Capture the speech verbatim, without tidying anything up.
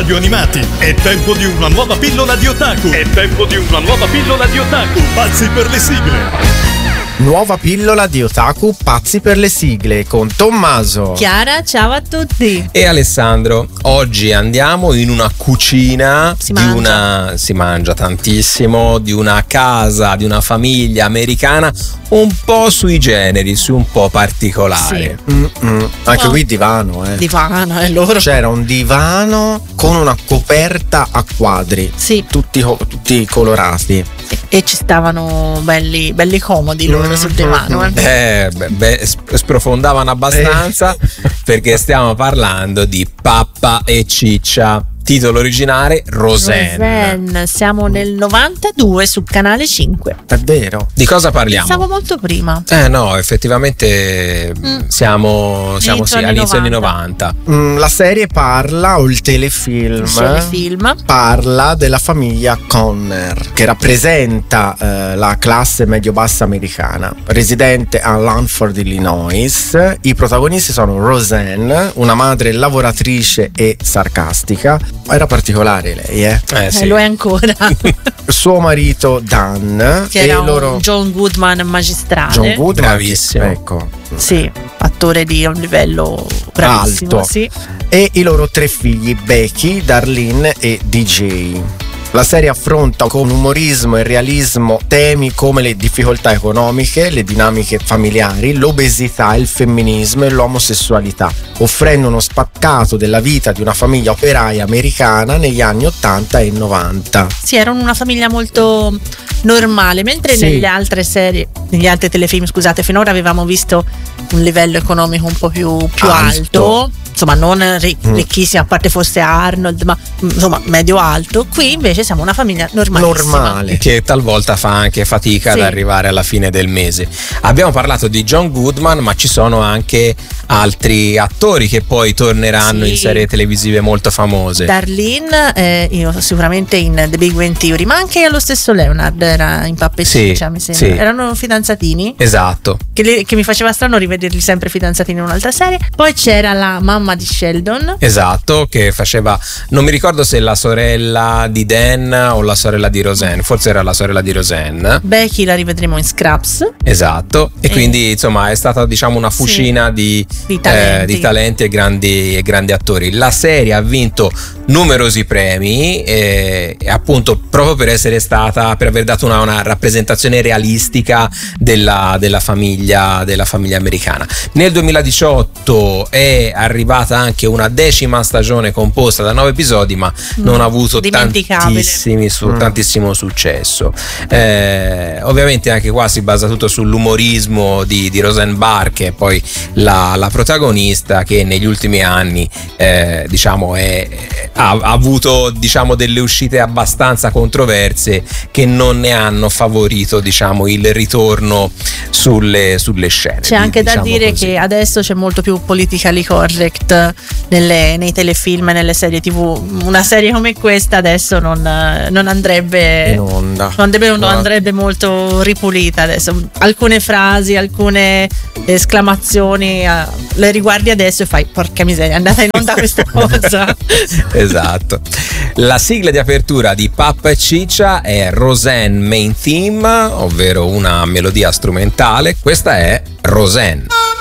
radio animati. È tempo di una nuova pillola di otaku. È tempo di una nuova pillola di otaku. Pazzi per le sigle. Nuova pillola di otaku, pazzi per le sigle, con Tommaso, Chiara, ciao a tutti, e Alessandro. Oggi andiamo in una cucina si di mangia. una si mangia tantissimo, di una casa, di una famiglia americana un po' sui generis, un po' particolare. Sì. Mm-mm. Anche Oh. qui divano, eh. divano è loro. C'era un divano con una coperta a quadri, Sì, tutti, co- tutti colorati. e ci stavano belli, belli comodi loro sul divano. Eh. Eh, beh, beh, sp- sprofondavano abbastanza perché stiamo parlando di Pappa e Ciccia. Titolo originale Roseanne. Roseanne, siamo nel novantadue sul canale cinque. È vero. Di cosa parliamo? Pensavo molto prima. Eh no, effettivamente Mm. siamo, siamo Inizio sì, anni all'inizio anni novanta. novanta. Mm, la serie parla, o il telefilm, Il film. parla della famiglia Conner, che rappresenta eh, la classe medio-bassa americana, residente a Lanford, Illinois. I protagonisti sono Roseanne, una madre lavoratrice e sarcastica. Era particolare lei, eh. Eh Eh, sì. lo è ancora. Suo marito Dan Che e era un loro John Goodman magistrale. John Goodman, Bravissimo. ecco. Sì, attore di un livello bravissimo. Alto. Sì. E i loro tre figli, Becky, Darlene e D J. La serie affronta con umorismo e realismo temi come le difficoltà economiche, le dinamiche familiari, l'obesità, il femminismo e l'omosessualità, offrendo uno spaccato della vita di una famiglia operaia americana negli anni ottanta e novanta. Sì, erano una famiglia molto normale, mentre Sì. nelle altre serie, negli altri telefilm, scusate, finora avevamo visto un livello economico un po' più, più Alto. alto. Insomma, non ri- Mm. ricchissima, a parte forse Arnold, ma insomma medio alto. Qui invece siamo una famiglia normalissima. Normale. Che talvolta fa anche fatica Sì. ad arrivare alla fine del mese. Abbiamo parlato di John Goodman, ma ci sono anche altri attori che poi torneranno Sì. in serie televisive molto famose. Darlene, eh, io sicuramente in The Big Bang Theory, ma anche lo stesso Leonard era in Pappa e Sì, Ciccia, mi sembra. sì. Erano fidanzatini. Esatto. Che, le- che mi faceva strano rivederli sempre fidanzatini in un'altra serie. Poi c'era la mamma di Sheldon. Esatto, che faceva, non mi ricordo se la sorella di Dan o la sorella di Roseanne, forse era la sorella di Roseanne. Becky la rivedremo in Scraps. Esatto, e E- quindi insomma è stata, diciamo, una fucina di, Di eh, talenti. di talenti e grandi, e grandi attori. La serie ha vinto numerosi premi, eh, e appunto proprio per essere stata, per aver dato una, una rappresentazione realistica della, della famiglia della famiglia americana. Nel duemiladiciotto è arrivata anche una decima stagione composta da nove episodi, ma non ha avuto Dimenticabile. tantissimi su, Mm. tantissimo successo. Eh, ovviamente anche qua si basa tutto sull'umorismo di, di Roseanne Barr, che è poi la, la protagonista, che negli ultimi anni eh, diciamo è, ha, ha avuto, diciamo, delle uscite abbastanza controverse che non ne hanno favorito, diciamo, il ritorno sulle, sulle scene. C'è anche da diciamo dire così. che adesso c'è molto più politically correct nelle- nei telefilm e nelle serie tivù. Una serie come questa adesso non, non andrebbe. In onda. Non, andrebbe, non No. andrebbe molto ripulita adesso. Alcune frasi, alcune esclamazioni eh, le riguardi adesso e fai porca miseria, è andata in onda questa cosa. Esatto. La sigla di apertura di Pappa e Ciccia è Roseanne Main Theme, ovvero una melodia strumentale. Questa è Roseanne.